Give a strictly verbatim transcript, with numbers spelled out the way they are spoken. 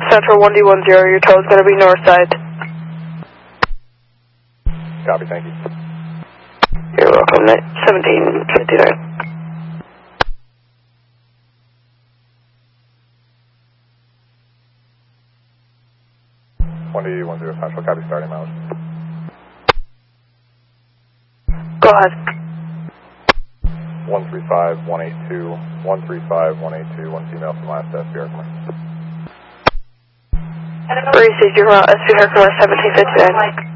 Central one D one zero, your tow is going to be north side. Copy, thank you. You're welcome, seventeen fifty-nine. one D one zero Central, copy, starting miles. Go ahead. one three five one eight two, one three five one eight two, one female from last S B Herkimer. Received your route, S B Herkimer seventeen fifty-nine.